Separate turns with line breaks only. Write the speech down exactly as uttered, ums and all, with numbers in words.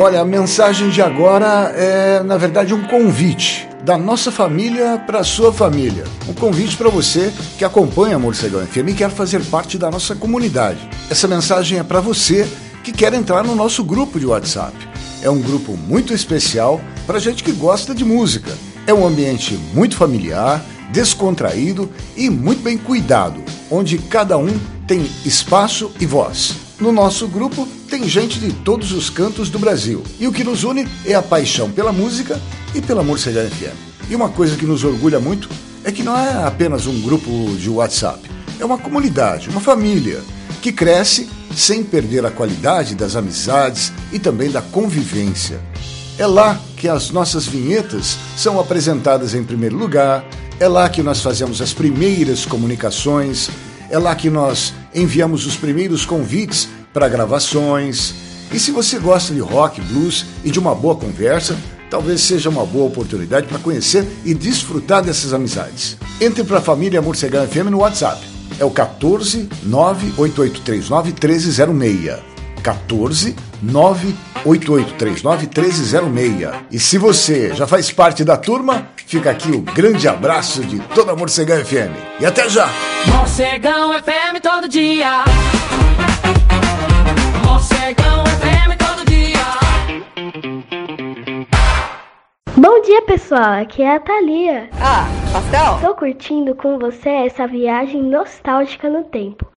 Olha, a mensagem de agora é, na verdade, um convite da nossa família para a sua família. Um convite para você que acompanha a Morcegão F M e quer fazer parte da nossa comunidade. Essa mensagem é para você que quer entrar no nosso grupo de WhatsApp. É um grupo muito especial para gente que gosta de música. É um ambiente muito familiar, descontraído e muito bem cuidado, onde cada um tem espaço e voz. No nosso grupo tem gente de todos os cantos do Brasil. E o que nos une é a paixão pela música e pela Morcegão F M. E uma coisa que nos orgulha muito é que não é apenas um grupo de WhatsApp. É uma comunidade, uma família, que cresce sem perder a qualidade das amizades e também da convivência. É lá que as nossas vinhetas são apresentadas em primeiro lugar, é lá que nós fazemos as primeiras comunicações, é lá que nós enviamos os primeiros convites para gravações. E se você gosta de rock, blues e de uma boa conversa, talvez seja uma boa oportunidade para conhecer e desfrutar dessas amizades. Entre para a família Morcegão F M no WhatsApp. É o quatorze, nove oito oito três nove, um três zero seis. quatorze, nove oito oito três nove, um três zero seis. E se você já faz parte da turma, fica aqui o grande abraço de toda a Morcegão F M. E até já!
Morcegão F M todo dia. Morcegão F M todo dia.
Bom dia, pessoal. Aqui é a Thalia.
Ah, pastel?
Tô curtindo com você essa viagem nostálgica no tempo.